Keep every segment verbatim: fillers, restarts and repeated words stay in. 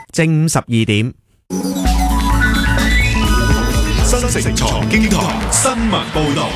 正午十二點。 新城財經台新聞報道。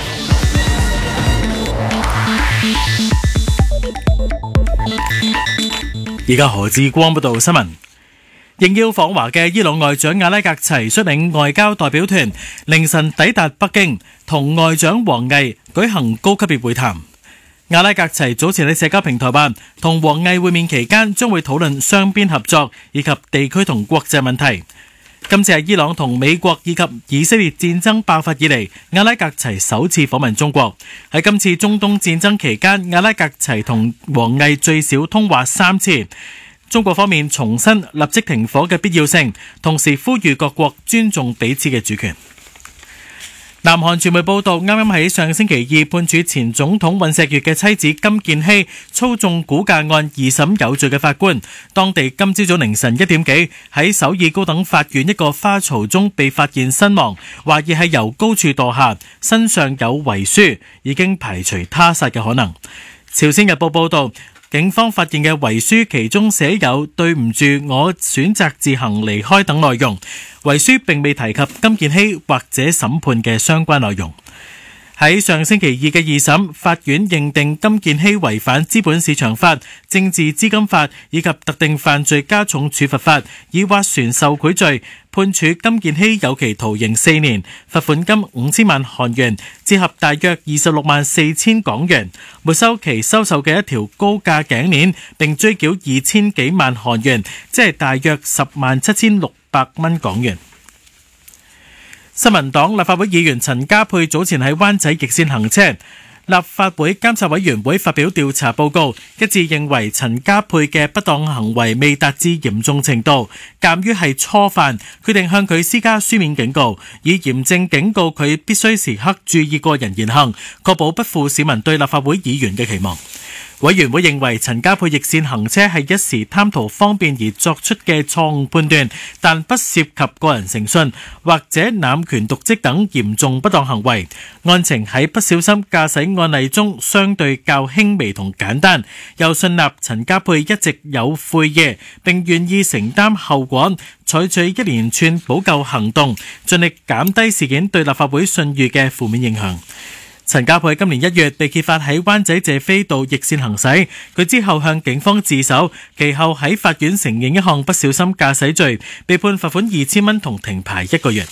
而家何志光報道新聞。應邀訪華嘅伊朗外長阿拉格齊率領外交代表團凌晨抵達北京，同外長王毅舉行高級別會談。阿拉格齊早前喺社交平台話，同王毅會面期間將會討論雙邊合作以及地區同國際問題。今次係伊朗同美國以及以色列戰爭爆發以嚟，阿拉格齊首次訪問中國。喺今次中東戰爭期間，阿拉格齊同王毅最少通話三次。中國方面重申立即停火嘅必要性，同時呼籲各國尊重彼此嘅主權。南韓傳媒報道，啱啱喺上星期二判處前總統尹錫悅嘅妻子金建希操縱估價案二審有罪嘅法官，當地今朝早凌晨一點幾喺首爾高等法院一個花槽中被發現身亡，懷疑係由高處墮下，身上有遺書，已經排除他殺嘅可能。朝鮮日報報道，警方發現嘅遺書其中寫有對唔住，我選擇自行離開等內容。遺書並未提及金建希或者審判嘅相關內容。喺上星期二嘅二審，法院認定金建希違反資本市場法、政治資金法以及特定犯罪加重處罰法，以斡旋受賄罪，判處金建希有期徒刑四年，罰款金五千萬韓元，折合大約二十六萬四千港元，沒收其收受嘅一條高價頸鏈，並追繳二千幾萬韓元，即係大約十萬七千六百蚊港元。新民黨立法會議員陳家珮早前喺灣仔逆線行車，立法會監察委員會發表調查報告，一致認為陳家珮嘅不當行為未達至嚴重程度，鑑於係初犯，決定向佢施加書面警告，以嚴正警告佢必須時刻注意個人言行，確保不負市民對立法會議員嘅期望。委員會認為陳家珮逆線行車係一時貪圖方便而作出嘅錯誤判斷，但不涉及個人誠信或者濫權瀆職等嚴重不當行為。案情喺不小心駕駛案例中相對較輕微同簡單，又信納陳家珮一直有悔意，並願意承擔後果，採取一連串補救行動，盡力減低事件對立法會信譽嘅負面影響。陳家珮今年一月被揭發喺灣仔謝斐道逆線行駛，佢之後向警方自首，其後喺法院承認一項不小心駕駛罪，被判罰款二千蚊同停牌一個月。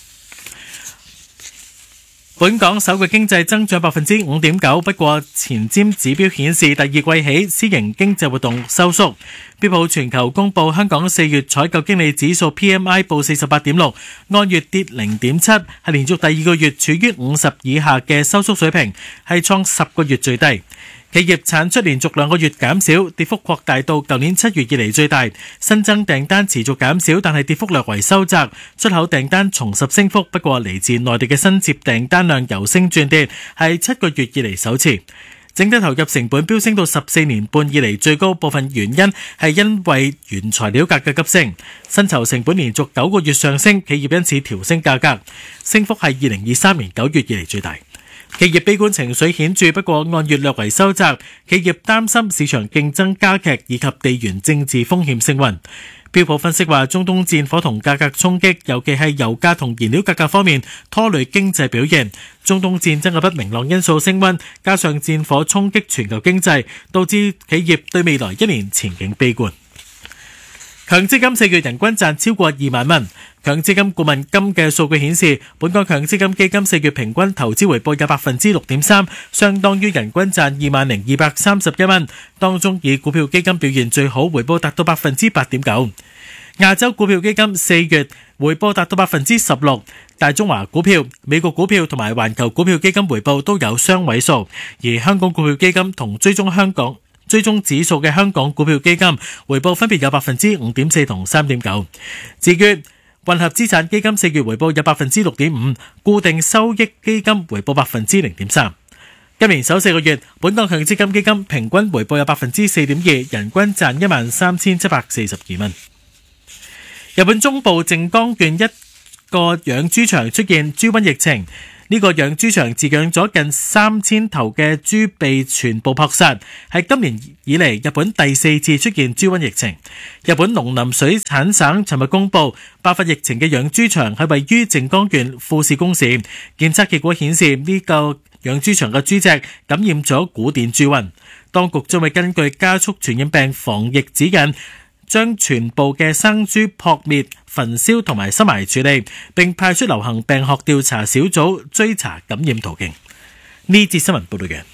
本港首季經濟增長百分之五點九，不過前瞻指標顯示第二季起私營經濟活動收縮。標普全球公布香港四月採購經理指數 P M I 報四十八點六，按月跌零點七，係連續第二個月處於五十以下嘅收縮水平，係創十個月最低。企業產出連續兩個月減少，跌幅擴大到舊年七月以嚟最大。新增訂單持續減少，但係跌幅略為收窄。出口訂單重拾升幅，不過嚟自內地嘅新接訂單量由升轉跌，係七個月以嚟首次。整體投入成本飆升到十四年半以嚟最高，部分原因係因為原材料價格急升。薪酬成本連續九個月上升，企業因此調升價格，升幅係二零二三年九月以嚟最大。企業悲觀情緒顯著，不過按月略為收窄。企業擔心市場競爭加劇以及地緣政治風險升溫。標普分析話，中東戰火同價格衝擊，尤其係油價同燃料價格方面拖累經濟表現。中東戰爭嘅不明朗因素升溫，加上戰火衝擊全球經濟，導致企業對未來一年前景悲觀。強積金四月人均賺超過二萬蚊。強積金顧問金嘅數據顯示，本港強積金基金四月平均投資回報有百分之六點三，相當於人均賺二萬零二百三十一蚊。當中以股票基金表現最好，回報達到百分之八點九。亞洲股票基金四月回報達到百分之十六，大中華股票、美國股票同埋環球股票基金回報都有雙位數，而香港股票基金同追蹤香港追蹤指數嘅香港股票基金回報分別有百分之五點四同三點九。至於混合資產基金四月回報有百分之六點五，固定收益基金回報百分之零點三。今年首四個月，本港強積金基金平均回報有百分之四點二，人均賺一萬三千七百四十二蚊。日本中部靜岡縣一個養豬場出現豬瘟疫情， 呢個養豬場飼養咗近三千頭嘅豬被全部撲殺，係今年以嚟日本第四次出現豬瘟疫情。日本農林水產省尋日公布，爆發疫情嘅養豬場係位於靜岡縣富士宮市，檢測結果顯示呢個養豬場嘅豬隻感染咗古典豬瘟。當局將會根據加速傳染病防疫指引，將全部嘅生豬撲滅、焚燒同埋收埋處理，並派出流行病學調查小組追查感染途徑。呢節新聞報道嘅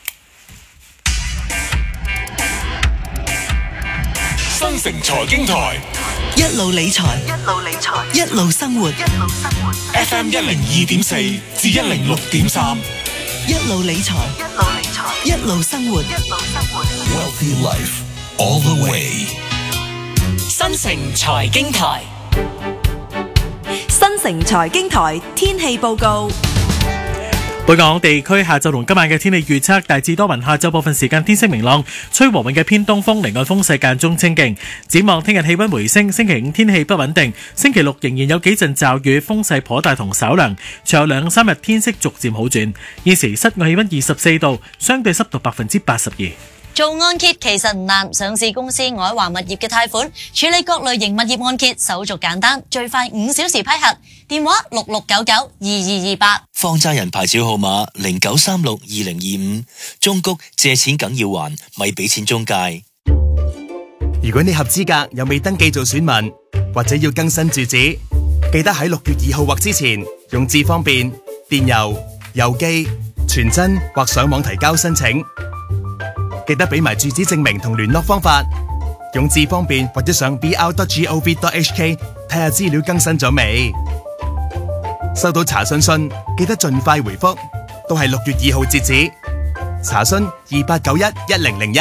新城財經台， 一路理財，一路理財，一路生活，一路生活。 F M 一零二點四至一零六點三， 一路理財，一路理財，一路生活，一路生活。 Wealthy Life all the way。 新城財經台，新城財經台天氣報告。 本港地區下晝同今晚嘅天氣預測，大致多雲，下晝部分時間天色明朗，吹和緩嘅偏東風，離岸風勢間中清勁。展望聽日氣溫回升，星期五天氣不穩定，星期六仍然有幾陣驟雨，風勢頗大同稍涼，隨後兩三日天色逐漸好轉。現時室外氣溫二十四度，相對濕度百分之八十二。 做按揭其實唔難，上市公司愛華物業嘅貸款處理各類型物業按揭，手續簡單，最快五小時批核。電話六六九九二二二八。 放債人牌照號碼零九三六二零二五。中谷借錢梗要還，咪俾錢中介。 如果你合資格又未登記做選民，或者要更新住址，記得喺六月二號或之前用智方便、電郵、郵寄、傳真或上網提交申請。記得俾埋住址證明同聯絡方法，用智方便或者上 b r dot gov dot h k 睇下資料更新咗未。收到查詢信記得盡快回覆，都係六月二號截止。查詢二八九一一零零一。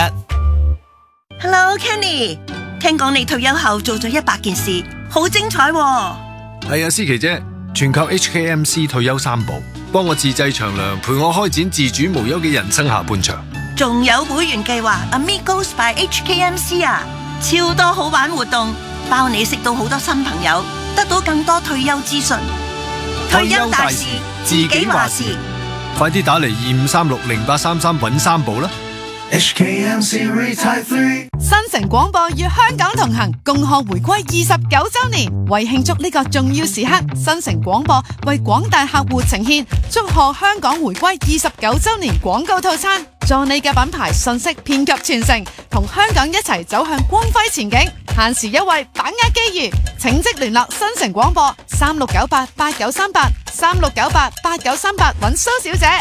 Hello Kenny， 聽講你退休後做咗一百件事，好精彩喎。 係啊，思琪姐，全靠 H K M C 退休三寶，幫我自製長糧，陪我開展自主無憂嘅人生下半場。 仲有會員計劃 Amigos by H K M C 啊，超多好玩活動，包你識到好多新朋友，得到更多退休資訊。退休大事，自己話事。 快啲打嚟二五三六零八三三搵三寶啦！ H K M C Retire Three 新城廣播與香港同行，共賀回歸二十九周年。為慶祝呢個重要時刻，新城廣播為廣大客戶呈現祝賀香港回歸二十九周年廣告套餐，助你嘅品牌信息遍及全城，同香港一齊走向光輝前景。限時優惠，把握機遇，請即聯絡新城廣播三六九八八九三八三六九八八九三八揾蘇小姐。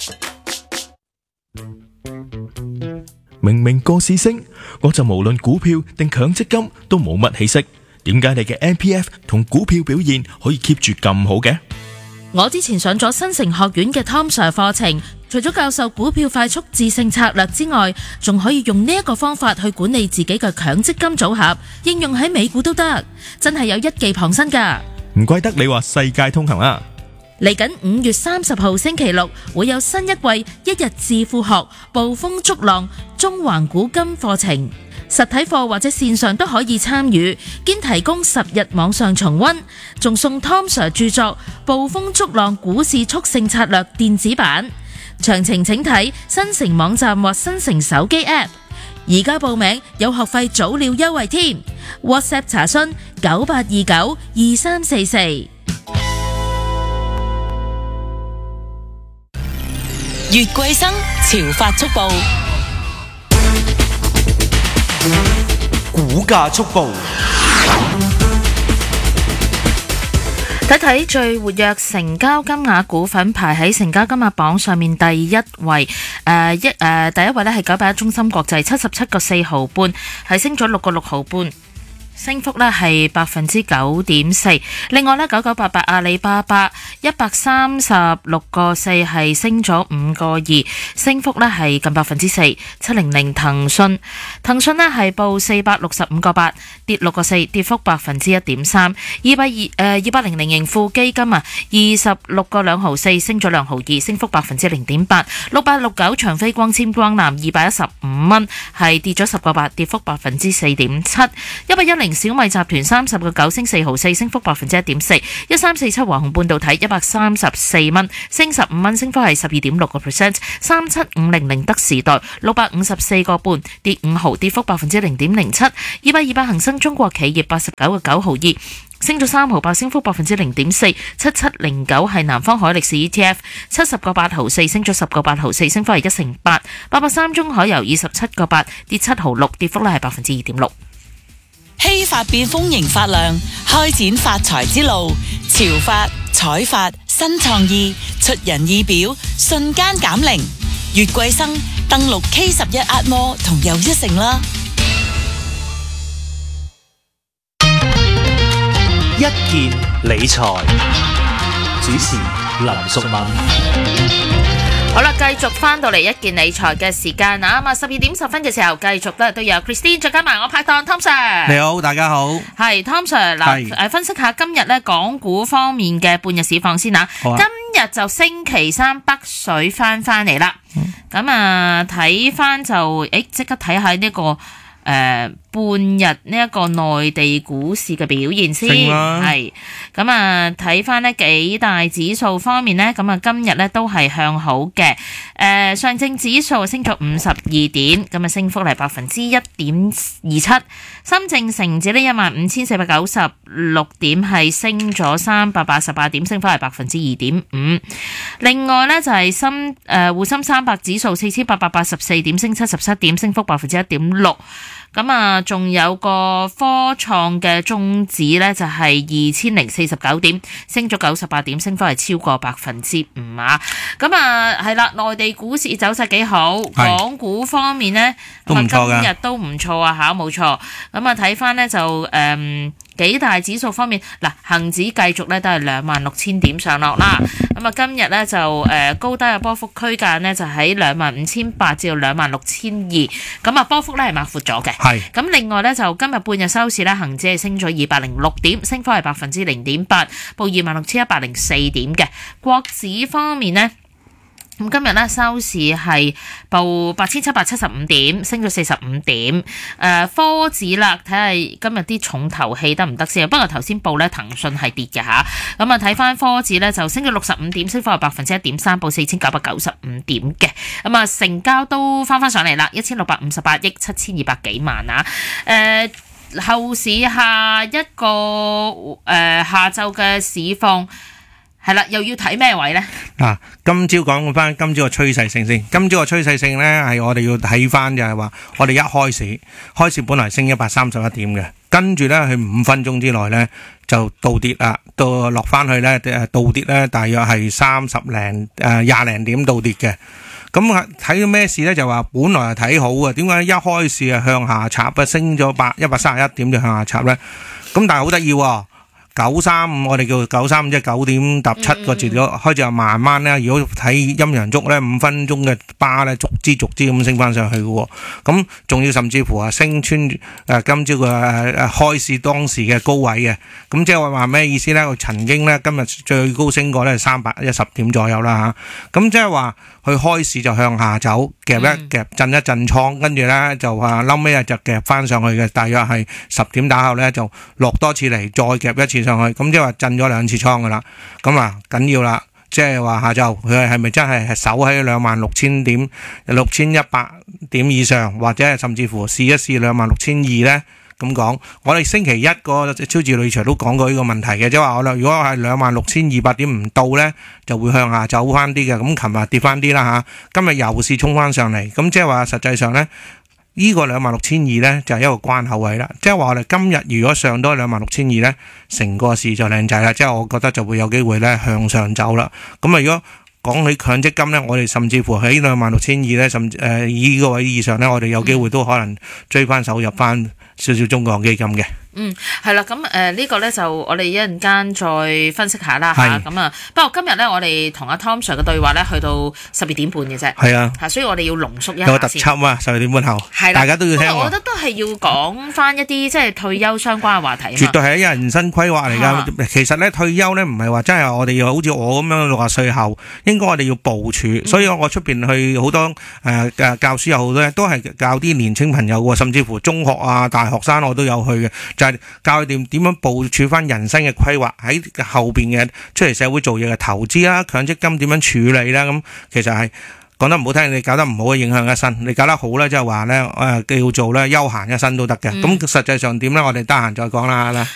明明個市升，我就無論股票定強積金都冇乜起色，點解你嘅 M P F 同股票表現可以 keep 住咁好嘅？ 我之前上咗新城學院嘅 Tom Sir 課程，除咗教授股票快速致勝策略之外，仲可以用呢一個方法去管理自己嘅強積金組合，應用喺美股都得，真係有一技傍身噶。 唔怪得你話世界通行啦！ 嚟緊五月三十號星期六會有新一季一日致富學暴風逐浪中環古今課程，實體課或者線上都可以參與，兼提供十日網上重溫，仲送 Tom Sir 著作《暴風逐浪股市速勝策略》電子版。詳情請睇新城網站或新城手機 App。而家報名有學費早鳥優惠添 ，WhatsApp 查詢九八二九二三四四。 月桂生潮發速報， 股價速報。 睇睇最活躍成交金額股份排喺成交金額榜上面第一位，誒、呃、一誒、呃、第一位咧係九八一中芯國際，七十七個四毫半，係升咗六個六毫半。升幅呢係百分之九點四，另外呢九九八八阿里巴巴一百三十六個四係升咗五個二，升幅呢係近百分之四。七零零騰訊，騰訊呢係報四百六十五個八，跌六個四，跌幅百分之一點三。二百二誒二百零零盈富基金啊，二十六個兩毫四，升咗兩毫二，升幅百分之零點八。六八六九長飛光纖光纜二百一十五蚊，係跌咗十個八，跌幅百分之四點七。一百一零零小米集團三十個九升四毫四，升幅百分之一點四。一三四七華虹半導體一百三十四蚊，升十五蚊，升幅係十二點六個 percent。三七五零寧德時代六百五十四個半，跌五毫，跌幅百分之零點零七。二百二百恒生中國企業八十九個九毫二，升咗三毫八，升幅百分之零點四。七七零九係南方海力士 E T F 七十個八毫四，升咗十個八毫四，升幅係一成八。八百三中海油二十七個八，跌七毫六，跌幅咧係百分之二點六。 希法變豐盈發亮，開展發財之路。潮發、彩發、新創意，出人意表，瞬間減齡。月桂生登錄 K 十一壓摩同又一城啦。 一件理財，主持林淑敏。 好啦，繼續翻到嚟一件理財嘅時間啊！咁啊，十二點十分嘅時候，繼續咧都有 Christine， 再加埋我拍檔 Tom Sir。 你好，大家好。係 Tom Sir 嗱，誒分析下今日咧港股方面嘅半日市況先啊。好啊。今日就星期三北水翻翻嚟啦。咁、嗯、啊，睇翻就誒，即刻睇下呢個。誒、呃、半日呢一個內地股市嘅表現先，係咁啊睇翻呢幾大指數方面呢，咁啊今日呢都係向好嘅。誒、呃、上證指數升咗五十二點，咁啊升幅係百分之一點二七。深證成指呢一萬五千四百九十六點係升咗三百八十八點，升幅係百分之二點五。另外呢，就係深誒滬深三百指數四千八百八十四點，升七十七點，升幅百分之一點六。咁啊，仲有個科創嘅中指咧，就係二千零四十九點，升咗九十八點，升幅係超過百分之五啊！咁啊，係啦，內地股市走勢幾好，港股方面咧，都唔錯㗎，今日都唔錯啊嚇，冇錯。咁啊，睇翻咧就誒。嗯幾大指數方面，嗱，恒指繼續咧都係兩萬六千點上落啦。咁啊，今日咧就誒高低嘅波幅區間呢，就喺兩萬五千八至到兩萬六千二，咁啊波幅咧係擴闊咗嘅。係。咁另外咧就今日半日收市咧，恒指係升咗二百零六點，升幅係百分之零點八，報二萬六千一百零四點嘅。國指方面呢。咁今日咧收市係報八千七百七十五點，升咗四十五點。誒、呃、科指啦，睇下今日啲重頭戲得唔得先。不過頭先報咧騰訊係跌嘅嚇，咁啊睇翻科指咧就升咗六十五點，升幅係百分之一點三，報四千九百九十五點嘅。咁啊成交都翻翻上嚟啦，一千六百五十八億七千二百幾萬啊。誒、呃、後市下一個誒、呃、下晝嘅市況。係啦，又要睇咩位呢？ 嗱、啊，今朝講翻今朝個趨勢性先。今朝個趨勢性呢，係我哋要睇翻就係話，我哋一開始開始本來升一百三十一點嘅，跟住呢，佢五分鐘之內呢，就倒跌啦，到落翻去呢，誒倒跌呢，大約係三十零誒廿零點倒跌嘅。咁啊睇到咩事呢？就話本來係睇好嘅，點解一開始啊向下插啊，升咗百一百三十一點就向下插呢？咁但係好得意喎。九三五我哋叫九三五，即係九點踏七個字咗，嗯、開始又慢慢咧。如果睇陰陽燭咧，五分鐘嘅巴咧，逐支逐支咁升翻上去嘅。咁仲要甚至乎啊，升穿誒今朝嘅誒誒開市當時嘅高位嘅。咁即係話咩意思咧？佢曾經咧今日最高升過咧三百一十點左右啦嚇。咁即係話佢開市就向下走，夾一夾震一震倉，跟住咧就話嬲尾啊就夾翻上去嘅，大約係十點打後咧就落多次嚟，再夾一次上去，咁即係話震咗兩次倉噶啦。咁啊緊要啦，即係話下晝佢係咪真係係守喺兩萬六千點、六千一百點以上，或者係甚至乎試一試兩萬六千二咧？咁講，我哋星期一個超級理財都講過呢個問題嘅，即係話我哋如果係兩萬六千二百點唔到咧，就會向下走翻啲嘅。咁琴日跌翻啲啦吓，今日又試衝翻上嚟，咁即係話實際上咧，呢個兩萬六千二咧就係一個關口位啦。即係話我哋今日如果上多兩萬六千二咧，成個市就靚仔啦。即係我覺得就會有機會咧向上走啦。咁啊，如果講起強積金咧，我哋甚至乎喺兩萬六千二咧，甚至誒呢個位以上咧，我哋有機會都可能追翻手入翻少少中國基金嘅。 嗯，係啦，咁誒呢個咧就我哋一陣間再分析下啦嚇，咁啊，不過今日咧我哋同阿 Tom Sir 嘅對話咧去到十二點半嘅啫，係啊，所以我哋要濃縮一下先。有個特輯啊，十二點半後，係啦，大家都要聽。我覺得都係要講翻一啲即係退休相關嘅話題啊嘛。絕對係一個人生規劃嚟㗎。其實咧退休咧唔係話真係我哋要好似我咁樣六十歲後，應該我哋要部署。嗯、所以我出邊去好多誒誒、呃、教書有好多咧，都係教啲年青朋友喎，甚至乎中學啊、大學生我都有去嘅。就就係教佢哋點樣部署翻人生嘅規劃，喺後邊嘅出嚟社會做嘢嘅投資啦、強積金點樣處理啦，咁其實係。講得唔好聽，你搞得唔好嘅影響一生；你搞得好咧，即係話咧誒叫做咧休閒一生都得嘅。咁、嗯、實際上點咧？我哋得閒再講啦啦。